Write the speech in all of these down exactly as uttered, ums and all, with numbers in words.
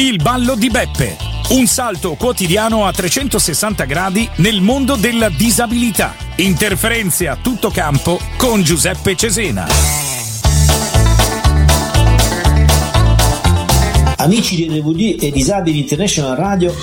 Il ballo di Beppe, un salto quotidiano a trecentosessanta gradi nel mondo della disabilità. Interferenze a tutto campo con Giuseppe Cesena. Amici di R V D e Disabili International Radio,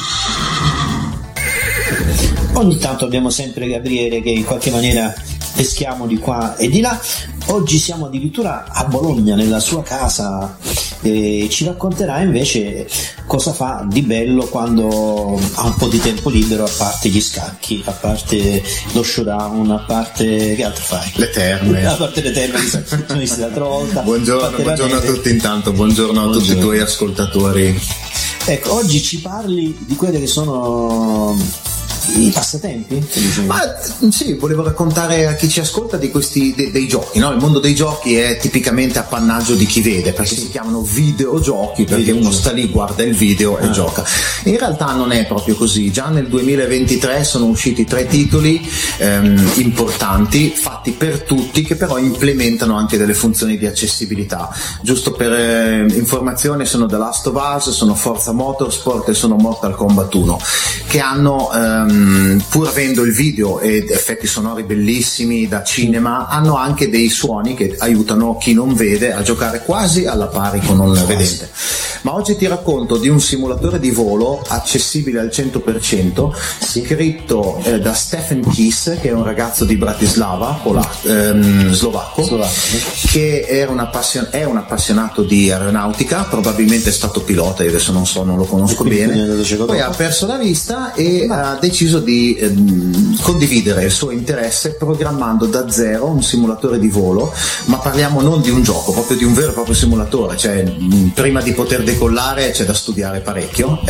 ogni tanto abbiamo sempre Gabriele che in qualche maniera peschiamo di qua e di là. Oggi siamo addirittura a Bologna, nella sua casa, e ci racconterà invece cosa fa di bello quando ha un po' di tempo libero, a parte gli scacchi, a parte lo showdown, a parte che altro fai? Le terme. A parte le terme, che sono viste l'altra volta. Buongiorno, buongiorno a tutti intanto, buongiorno a buongiorno. tutti i tuoi ascoltatori. Ecco, oggi ci parli di quelle che sono i passatempi? Ma sì, volevo raccontare a chi ci ascolta di questi de, dei giochi, no? Il mondo dei giochi è tipicamente appannaggio di chi vede, perché sì. si chiamano videogiochi, perché Video uno sta lì, guarda il video ah. e gioca. In realtà non è proprio così. Già nel duemilaventitré sono usciti tre titoli ehm, importanti, fatti per tutti, che però implementano anche delle funzioni di accessibilità. Giusto per eh, informazione, sono The Last of Us, sono Forza Motorsport e sono Mortal Kombat uno, che hanno ehm, pur avendo il video ed effetti sonori bellissimi da cinema, hanno anche dei suoni che aiutano chi non vede a giocare quasi alla pari con un vedente. Ma oggi ti racconto di un simulatore di volo accessibile al cento per cento, scritto eh, da Stefan Kiss, che è un ragazzo di Bratislava, pola, ehm, slovacco, slovacco, che era un appassion- è un appassionato di aeronautica, probabilmente è stato pilota, io adesso non so, non lo conosco bene, poi ha perso la vista e ha deciso di ehm, condividere il suo interesse programmando da zero un simulatore di volo, ma parliamo non di un gioco, proprio di un vero e proprio simulatore, cioè mh, prima di poter decollare c'è da studiare parecchio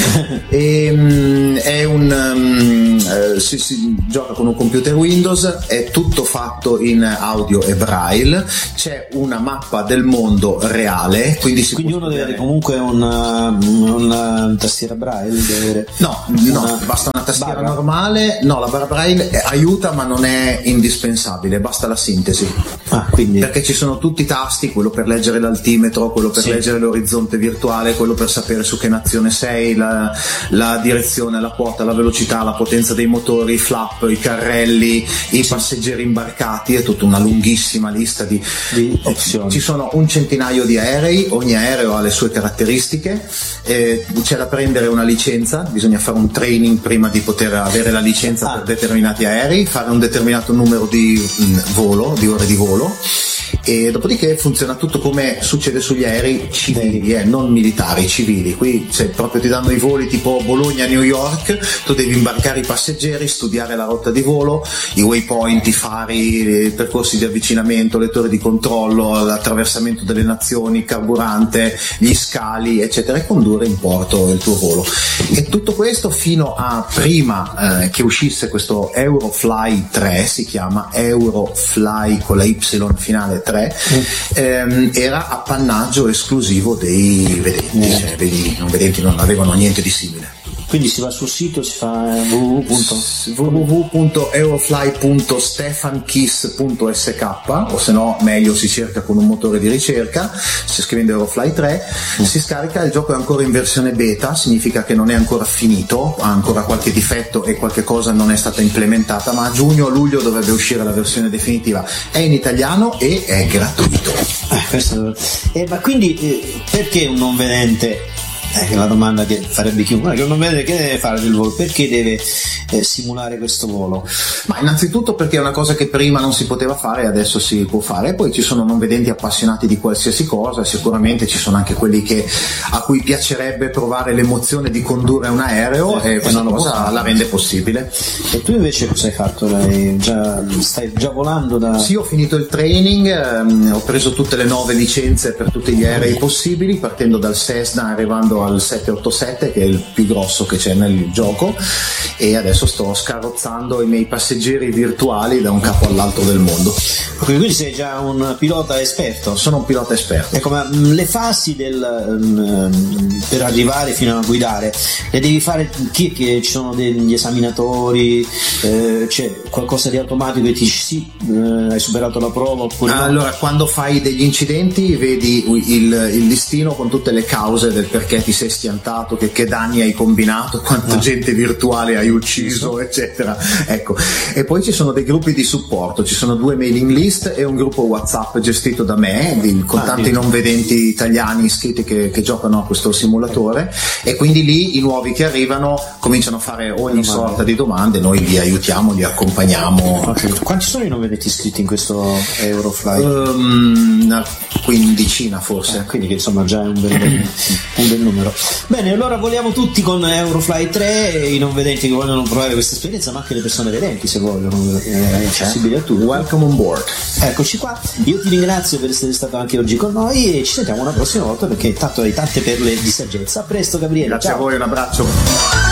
e, mh, è un um, eh, si, si gioca con un computer Windows, è tutto fatto in audio e braille, c'è una mappa del mondo reale, quindi, si quindi può uno deve studiare. avere comunque una, una tastiera braille, deve avere no, no, una... basta una tastiera barra normale, no, la barra braille aiuta ma non è indispensabile, basta la sintesi. Ah, quindi... perché ci sono tutti i tasti, quello per leggere l'altimetro, quello per sì. leggere l'orizzonte virtuale, quello per sapere su che nazione sei, la, la direzione, la quota, la velocità, la potenza dei motori, i flap, i carrelli, i sì. passeggeri imbarcati, è tutta una lunghissima lista di, di opzioni. Ci sono un centinaio di aerei, ogni aereo ha le sue caratteristiche, eh, c'è da prendere una licenza, bisogna fare un training prima di poter avere la licenza ah. per determinati aerei, fare un determinato numero di mh, volo, di ore di volo, e dopodiché funziona tutto come succede sugli aerei civili, eh, non militari, civili. Qui cioè, proprio ti danno i voli tipo Bologna-New York, tu devi imbarcare i passeggeri, studiare la rotta di volo, i waypoint, i fari, i percorsi di avvicinamento, le torri di controllo, l'attraversamento delle nazioni, il carburante, gli scali, eccetera, e condurre in porto il tuo volo. E tutto questo fino a prima eh, che uscisse questo Eurofly tre, si chiama Eurofly con la Y finale tre, mm. ehm, era appannaggio esclusivo dei vedenti, mm. cioè vedi, non vedenti non avevano niente di simile. Quindi si va sul sito, si fa w w w punto eurofly punto stefankiss punto s k, o se no meglio si cerca con un motore di ricerca, si scrivendo Eurofly tre, mm. si scarica. Il gioco è ancora in versione beta, significa che non è ancora finito, ha ancora qualche difetto e qualche cosa non è stata implementata, ma a giugno o luglio dovrebbe uscire la versione definitiva. È in italiano e è gratuito. Eh, questo... eh, ma quindi eh, perché un non vedente? Eh, la domanda che farebbe chiunque, che non vede, che deve fare del volo, perché deve eh, simulare questo volo? Ma innanzitutto perché è una cosa che prima non si poteva fare e adesso si può fare, e poi ci sono non vedenti appassionati di qualsiasi cosa, sicuramente ci sono anche quelli che a cui piacerebbe provare l'emozione di condurre un aereo, eh, e questa cosa la rende possibile. E tu invece cosa hai fatto? Hai già, stai già volando da... Sì, ho finito il training, ehm, ho preso tutte le nove licenze per tutti gli aerei possibili, partendo dal Cessna arrivando al sette otto sette, che è il più grosso che c'è nel gioco, e adesso sto scarrozzando i miei passeggeri virtuali da un capo all'altro del mondo. Quindi sei già un pilota esperto? Sono un pilota esperto. Ecco, ma le fasi del, um, per arrivare fino a guidare le devi fare, chi che ci sono degli esaminatori, eh, c'è qualcosa di automatico che ti dici sì, eh, hai superato la prova oppure no? Allora, quando fai degli incidenti vedi il, il listino con tutte le cause del perché ti sei schiantato, che, che danni hai combinato, quanta no. gente virtuale hai ucciso, eccetera. Ecco. E poi ci sono dei gruppi di supporto, ci sono due mailing list e un gruppo WhatsApp gestito da me di, con ah, tanti sì. non vedenti italiani iscritti che, che giocano a questo simulatore, e quindi lì i nuovi che arrivano cominciano a fare ogni sorta di domande, noi li aiutiamo, li accompagniamo. Okay. Quanti sono i non vedenti iscritti in questo Eurofly? Um, una quindicina forse. Eh, quindi che insomma già è un bel, un bel numero. Bene, allora voliamo tutti con Eurofly tre, i non vedenti che vogliono provare questa esperienza, ma anche le persone vedenti se vogliono, è accessibile a tutti. Welcome on board. Eccoci qua, io ti ringrazio per essere stato anche oggi con noi e ci sentiamo una prossima volta, perché intanto hai tante perle di saggezza. A presto Gabriele. Grazie ciao. a voi, un abbraccio.